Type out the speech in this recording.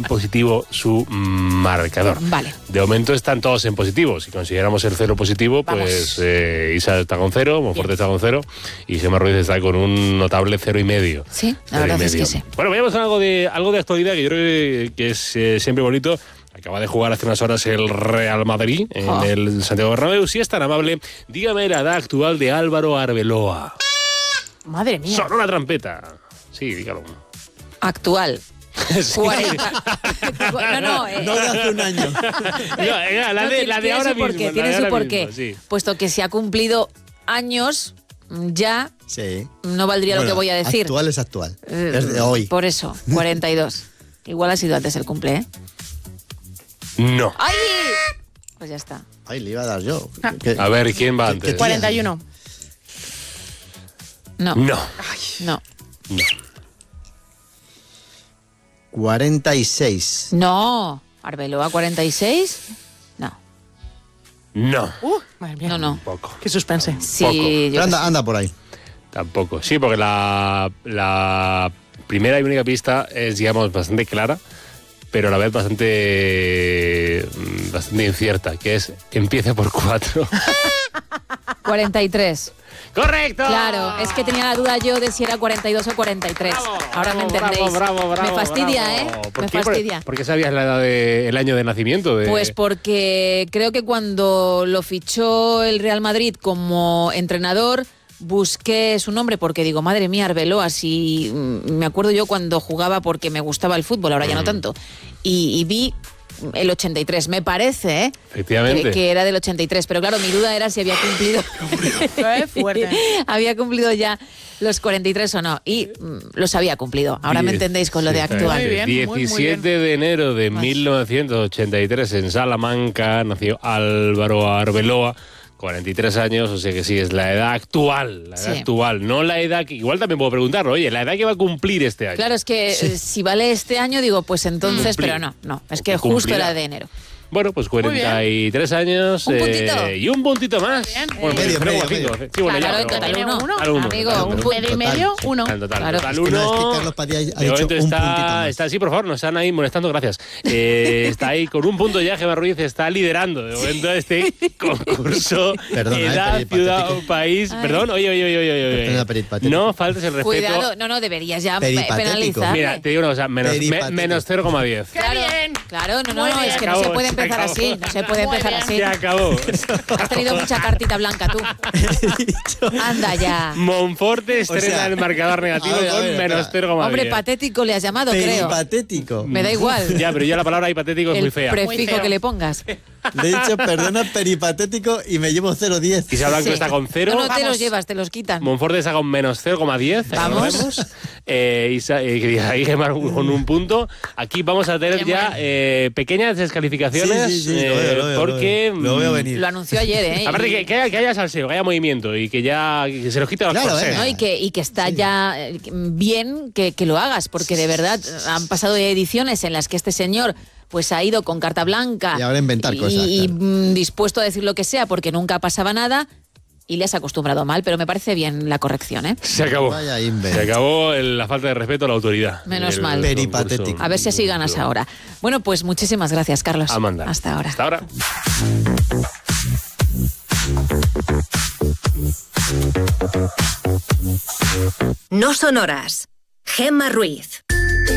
positivo su marcador. Vale. De momento están todos en positivo. Si consideramos el 0 positivo, pues Isa está con 0, Monforte está con 0 y Gemma Ruiz está con un notable 0,5. Sí, la verdad es que sí. Bueno, vayamos a algo de actualidad que yo creo que es siempre bonito. Acaba de jugar hace unas horas el Real Madrid en el Santiago Bernabéu. Si es tan amable, dígame la edad actual de Álvaro Arbeloa. Madre mía. Sonó la trampeta. Sí, dígalo. Actual. Sí. 40. No de hace un año. La de ahora mismo. Tiene su porqué. Mismo, sí. Puesto que si ha cumplido años, ya Sí. no valdría lo que voy a decir. Actual es actual. Es de hoy. Por eso, 42. Igual ha sido antes el cumple, ¿eh? No. ¡Ay! Pues ya está. Ay, le iba a dar yo. A ver, ¿quién va antes? 41. No. No. No. 46. No. Arbeloa, 46. No. No. Madre mía. No. Poco. Qué suspense. Sí, Poco. yo Anda por ahí. Tampoco. Sí, porque la primera y única pista es, digamos, bastante clara, pero a la vez bastante incierta, que es empieza por 4. 43. ¡Correcto! Claro, es que tenía la duda yo de si era 42 o 43. Ahora me entendéis. Bravo, me fastidia, bravo. Me fastidia. ¿Por qué sabías la edad el año de nacimiento? Pues porque creo que cuando lo fichó el Real Madrid como entrenador, busqué su nombre porque digo, madre mía, Arbeloa, si me acuerdo yo cuando jugaba porque me gustaba el fútbol, ahora ya no tanto, y vi el 83, me parece, Efectivamente. que era del 83, pero claro, mi duda era si había cumplido Fuerte. había cumplido ya los 43 o no, y los había cumplido. Ahora me entendéis con lo de actual. Muy bien, 17 de enero de 1983 en Salamanca nació Álvaro Arbeloa. 43 años, o sea que sí, es la edad actual, actual, no la edad que... Igual también puedo preguntarlo, oye, la edad que va a cumplir este año. Claro, es que si vale este año, digo, pues entonces, pero no, es que justo era de enero. Bueno, pues 43 años ¿Un puntito? y un puntito más. Bien. Bueno, Medio. Sí, bueno, Claro, ya, en total Tiene uno. uno. Amigo, un punto. Medio y medio, uno. En total, Claro. total Es que no, es que uno. Carlos Padilla ha De dicho momento un puntito más. está, sí, por favor, nos están ahí molestando, gracias. Está ahí con un punto ya, Gemma Ruiz está liderando de momento este concurso. Perdona, Edad, peripatético. ciudad o país. Ay. Perdón, oye. Perdona, peripatético. No faltes el respeto. Cuidado, no, deberías ya Peripatético. penalizar. Mira, te digo una cosa, menos Peripatético. 0,10. Claro, bien! claro, no, Muy es bien. que no se Acabó, puede se empezar acabó. así, no se puede Muy empezar bien. así. Se acabó. Has tenido mucha cartita blanca tú. Anda ya. Monforte estrena O sea, el marcador negativo a ver, con menos espera. 0,10. Hombre, patético le has llamado, creo. Peripatético. Me da igual. Ya, pero ya la palabra hipotético es muy El fea. Muy prefijo feo. que le pongas. Le he dicho, perdona, peripatético y me llevo 0,10. Isa Blanco Sí. está con 0. No te Vamos. los llevas, te los quitan. Monforte está con menos 0,10. Vamos. Ahí lo vemos. Ahí Gemma con un punto. Aquí vamos a tener Qué ya pequeñas descalificaciones. Sí, lo veo, porque lo veo venir. Lo anunció ayer, ¿eh? Aparte que haya salseo, que haya movimiento y que ya que se los quite los Claro, corsés. ¿no? Y que está ya bien que lo hagas, porque de verdad han pasado ya ediciones en las que este señor pues ha ido con carta blanca Y ahora a inventar cosas, y claro. dispuesto a decir lo que sea porque nunca pasaba nada y le has acostumbrado mal, pero me parece bien la corrección, ¿eh? Se acabó. Vaya invent. Se acabó la falta de respeto a la autoridad. Menos del mal. Peripatético. concurso. A ver si así ganas ahora. Bueno, pues muchísimas gracias, Carlos. Amanda. Hasta ahora. Hasta ahora. No son horas. Gemma Ruiz.